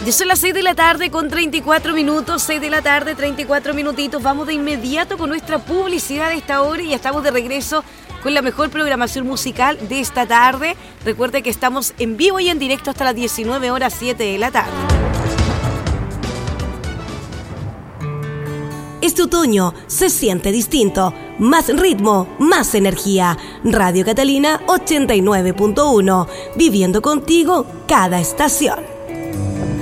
Ya son las 6 de la tarde con 34 minutos, 6 de la tarde, 34 minutitos. Vamos de inmediato con nuestra publicidad de esta hora y ya estamos de regreso con la mejor programación musical de esta tarde. Recuerde que estamos en vivo y en directo hasta las 19 horas 7 de la tarde. Este otoño se siente distinto. Más ritmo, más energía. Radio Catalina 89.1. Viviendo contigo cada estación.